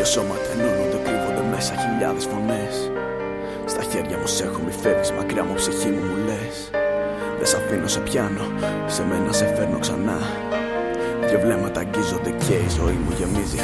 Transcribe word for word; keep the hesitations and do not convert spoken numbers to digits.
Δύο σώματα ενώνονται, κρύβονται μέσα χιλιάδες φωνές. Στα χέρια μου σ' έχω, μη φεύγεις μακριά μου, ψυχή μου μου λες. Δεν σ' αφήνω, σε πιάνω, σε μένα σε φέρνω ξανά. Δύο βλέμματα αγγίζονται και η ζωή μου γεμίζει